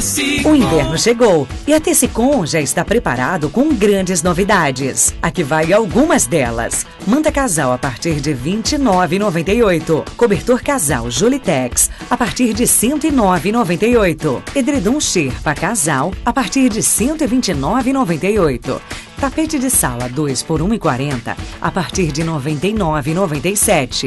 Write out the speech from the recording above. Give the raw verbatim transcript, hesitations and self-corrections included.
O inverno chegou e a Tecicom já está preparado com grandes novidades. Aqui vai algumas delas. Manta casal a partir de vinte e nove reais e noventa e oito centavos. Cobertor casal Jolitex a partir de cento e nove reais e noventa e oito centavos. Edredom Sherpa casal a partir de cento e vinte e nove reais e noventa e oito centavos. Tapete de sala dois por um real e quarenta centavos a partir de noventa e nove reais e noventa e sete centavos.